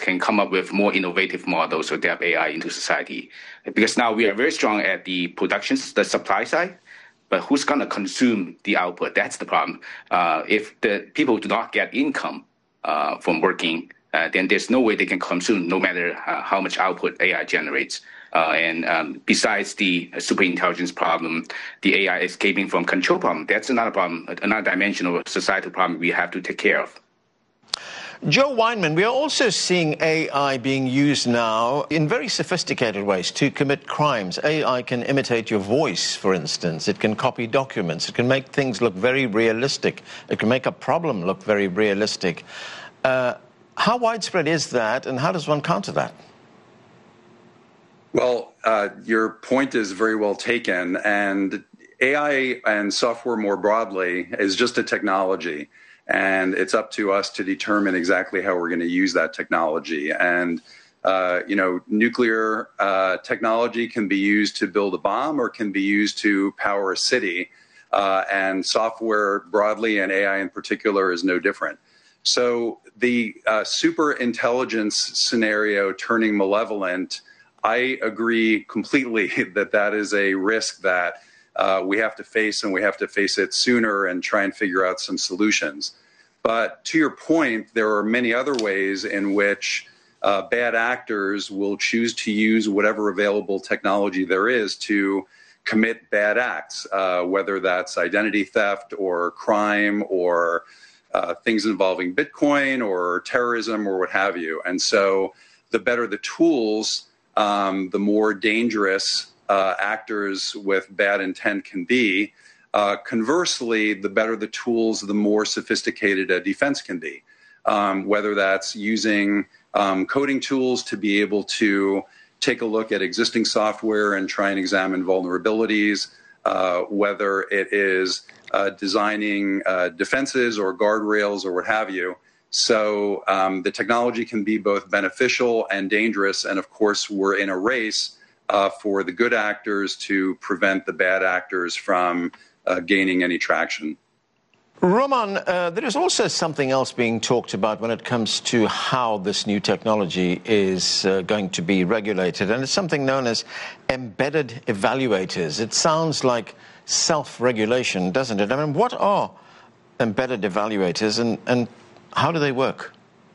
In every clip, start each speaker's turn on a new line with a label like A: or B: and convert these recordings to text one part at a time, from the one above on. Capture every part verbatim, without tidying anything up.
A: can come up with more innovative models to adapt A I into society. Because now we are very strong at the production, the supply side, but who's going to consume the output? That's the problem. Uh, if the people do not get income uh, from working, uh, then there's no way they can consume, no matter uh, how much output A I generates. Uh, and um, besides the superintelligence problem, the A I escaping from control problem, that's another problem, another dimension of a societal problem we have to take care of.
B: Joe Weinman, we are also seeing A I being used now in very sophisticated ways to commit crimes. A I can imitate your voice, for instance. It can copy documents. It can make things look very realistic. It can make a problem look very realistic. Uh, how widespread is that, and how does one counter that?
C: Well, uh, your point is very well taken, and A I and software more broadly is just a technology. And it's up to us to determine exactly how we're going to use that technology. And, uh, you know, nuclear uh, technology can be used to build a bomb or can be used to power a city. Uh, and software broadly and A I in particular is no different. So the uh, super intelligence scenario turning malevolent, I agree completely that that is a risk that Uh, we have to face, and we have to face it sooner and try and figure out some solutions. But to your point, there are many other ways in which uh, bad actors will choose to use whatever available technology there is to commit bad acts, uh, whether that's identity theft or crime or uh, things involving Bitcoin or terrorism or what have you. And so the better the tools, um, the more dangerous Uh, actors with bad intent can be. Uh, conversely, the better the tools, the more sophisticated a defense can be. Um, whether that's using um, coding tools to be able to take a look at existing software and try and examine vulnerabilities, uh, whether it is uh, designing uh, defenses or guardrails or what have you. So um, the technology can be both beneficial and dangerous. And of course, we're in a race Uh, for the good actors to prevent the bad actors from uh, gaining any traction.
B: Roman, uh, there is also something else being talked about when it comes to how this new technology is uh, going to be regulated, and it's something known as embedded evaluators. It sounds like self-regulation, doesn't it? I mean, what are embedded evaluators, and, and how do they work?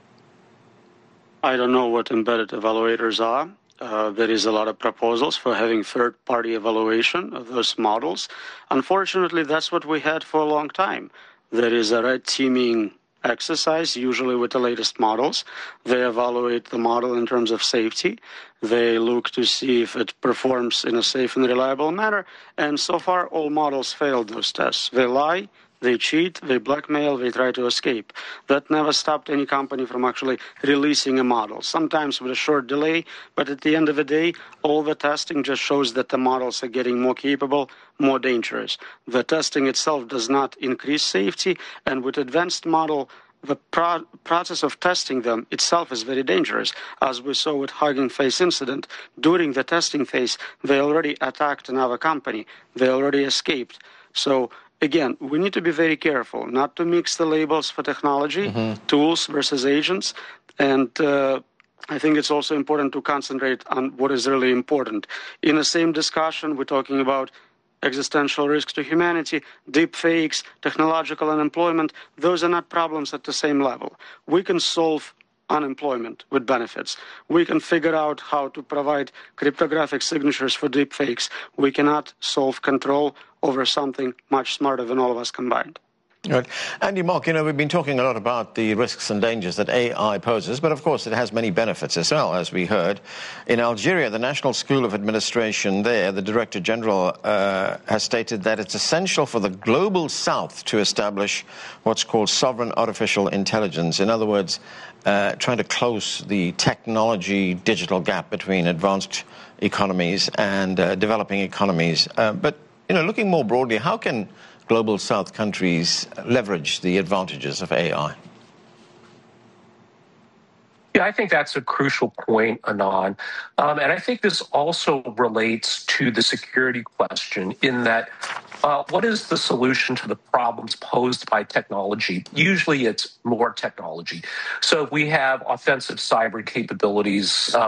D: I don't know what embedded evaluators are. Uh, there is a lot of proposals for having third-party evaluation of those models. Unfortunately, that's what we had for a long time. There is a red teaming exercise, usually with the latest models. They evaluate the model in terms of safety. They look to see if it performs in a safe and reliable manner. And so far, all models failed those tests. They lie. They cheat, they blackmail, they try to escape. That never stopped any company from actually releasing a model, sometimes with a short delay, but at the end of the day, all the testing just shows that the models are getting more capable, more dangerous. The testing itself does not increase safety, and with advanced model, the pro process of testing them itself is very dangerous. As we saw with Hugging Face incident, during the testing phase, they already attacked another company. They already escaped. So again, we need to be very careful not to mix the labels for technology, mm-hmm. tools versus agents. And uh, I think it's also important to concentrate on what is really important. In the same discussion, we're talking about existential risks to humanity, deep fakes, technological unemployment. Those are not problems at the same level. We can solve unemployment with benefits. We can figure out how to provide cryptographic signatures for deep fakes. We cannot solve control over something much smarter than all of us combined.
B: Right. Andy Mok, you know, we've been talking a lot about the risks and dangers that A I poses, but of course it has many benefits as well, as we heard. In Algeria, the National School of Administration there, the Director General uh, has stated that it's essential for the global South to establish what's called sovereign artificial intelligence. In other words, uh, trying to close the technology digital gap between advanced economies and uh, developing economies. Uh, but, you know, looking more broadly, how can global South countries leverage the advantages of A I?
E: Yeah, I think that's a crucial point, Anand. Um, and I think this also relates to the security question in that Uh, what is the solution to the problems posed by technology? Usually it's more technology. So if we have offensive cyber capabilities, uh,